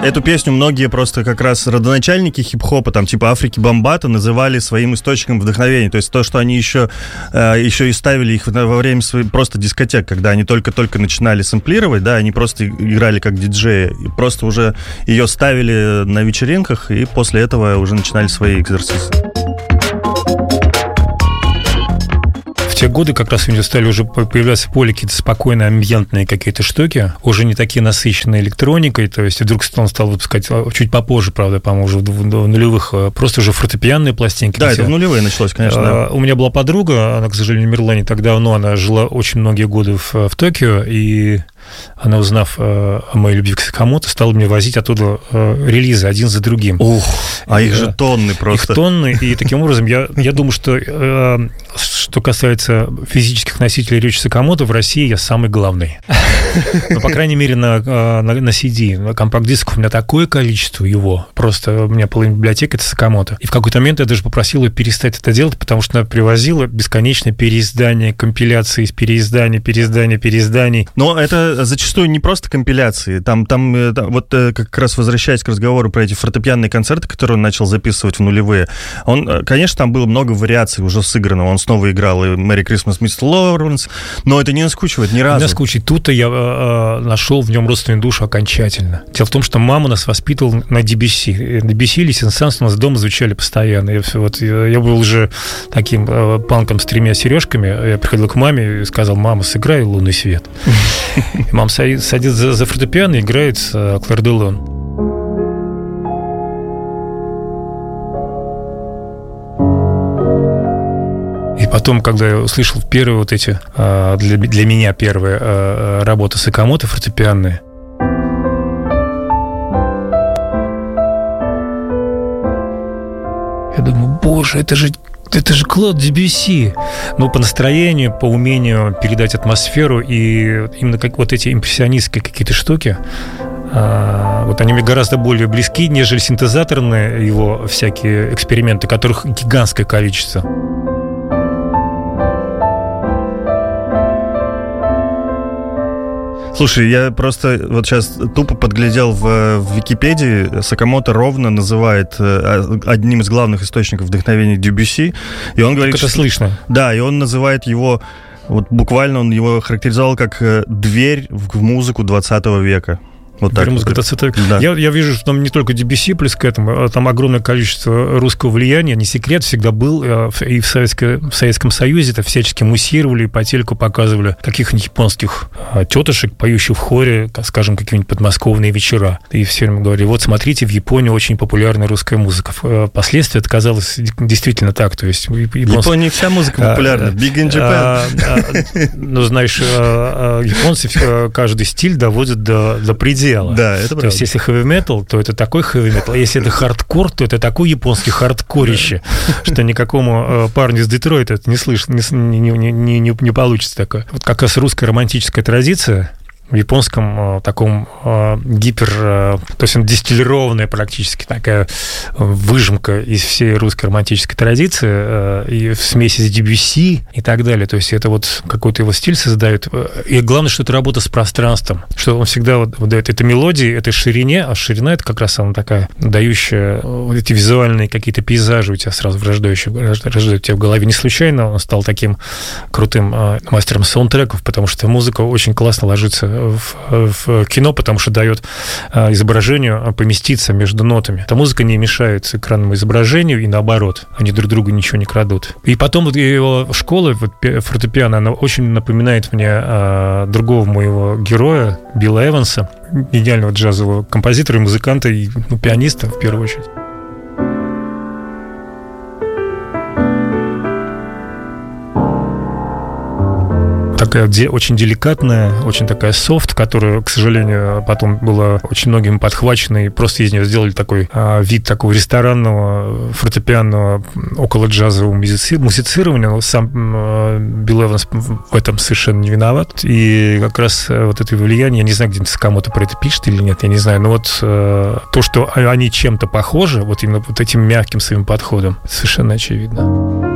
Эту песню многие просто как раз родоначальники хип-хопа, там типа Африки Бамбата, называли своим источником вдохновения. То есть то, что они еще и ставили их во время своих просто дискотек, когда они только-только начинали сэмплировать, да, они просто играли как диджеи, и просто уже ее ставили на вечеринках, и после этого уже начинали свои экзерсисы. В те годы как раз у него стали уже появляться более какие-то спокойные, амбиентные какие-то штуки, уже не такие насыщенные электроникой, то есть вдруг он стал выпускать чуть попозже, правда, по-моему, уже в нулевых, просто уже фортепианные пластинки. Да, это в нулевые началось, конечно. Да. У меня была подруга, она, к сожалению, умерла не так давно, она жила очень многие годы в Токио, и она, узнав о моей любви к Сакамото, стала мне возить оттуда релизы один за другим. Ух, а их же тонны просто. Их тонны, и таким образом я думаю, что касается физических носителей речи Сакамото, в России я самый главный. Ну, по крайней мере, на CD, на компакт-дисках у меня такое количество его, просто у меня половина библиотеки — это Сакамото. И в какой-то момент я даже попросил ее перестать это делать, потому что она привозила бесконечное переиздание, компиляции из переизданий. Но это зачастую не просто компиляции. Там вот как раз возвращаясь к разговору про эти фортепианные концерты, которые он начал записывать в нулевые, конечно, там было много вариаций уже сыгранного. Он снова играл и «Merry Christmas, Mr. Lawrence», но это не наскучивает ни разу. Не наскучивает. Тут-то я нашел в нем родственную душу окончательно. Дело в том, что мама нас воспитывала на DBC. DBC или Сен-Санс у нас дома звучали постоянно. Я был уже таким панком с 3 сережками. Я приходил к маме и сказал: мама, сыграй «Лунный свет». Мама садится за фортепиано и играет «Клэр де Лун». И потом, когда я услышал первые вот эти, для меня первые работы Сакамото фортепианные, я думаю, боже, это же Клод Дебюсси. Ну, по настроению, по умению передать атмосферу, и именно как вот эти импрессионистские какие-то штуки, вот они мне гораздо более близки, нежели синтезаторные его всякие эксперименты, которых гигантское количество. Слушай, я просто вот сейчас тупо подглядел в Википедии. Сакамото ровно называет одним из главных источников вдохновения Дебюсси. И он говорит, это слышно. Да, и он называет его, вот буквально он его характеризовал как дверь в музыку 20 века. Вот так. Да. Я вижу, что там не только DBC плюс к этому, а там огромное количество русского влияния. Не секрет, всегда был. И в Советском Союзе это всячески муссировали, и по телеку показывали каких-нибудь японских тетушек, поющих в хоре, скажем, какие-нибудь подмосковные вечера. И все время говорили: вот смотрите, в Японии очень популярна русская музыка. Впоследствии это казалось действительно так. То есть, в Японии вся музыка популярна. Big in Japan. Ну, знаешь, японцы каждый стиль доводят до предела. Да, это правда. То есть, если хэви-метал, то это такой хэви-метал, а если это хардкор, то это такой японский хардкорище, что никакому парню из Детройта это не слышно, не получится такое. Вот как раз русская романтическая традиция в японском таком то есть он дистиллированная практически такая выжимка из всей русской романтической традиции, и в смеси с Дебюсси и так далее. То есть это вот какой-то его стиль создает. И главное, что это работа с пространством, что он всегда вот дает этой мелодии, этой ширине, а ширина — это как раз она такая, дающая вот эти визуальные какие-то пейзажи у тебя сразу рождают у тебя в голове. Не случайно он стал таким крутым мастером саундтреков, потому что музыка очень классно ложится в кино, потому что дает изображению поместиться между нотами. Эта музыка не мешает экранному изображению, и наоборот, они друг другу ничего не крадут. И потом вот его школа, вот фортепиано, она очень напоминает мне другого моего героя, Билла Эванса, гениального джазового композитора и музыканта, и пианиста в первую очередь. Такая очень деликатная, очень такая софт, которая, к сожалению, потом была очень многими подхвачена, и просто из нее сделали такой вид такого ресторанного, фортепианного, около джазового музицирования. Но сам Билл Эванс в этом совершенно не виноват. И как раз вот это влияние, я не знаю, где-нибудь кому-то про это пишет или нет, я не знаю, но вот то, что они чем-то похожи, вот именно вот этим мягким своим подходом, совершенно очевидно.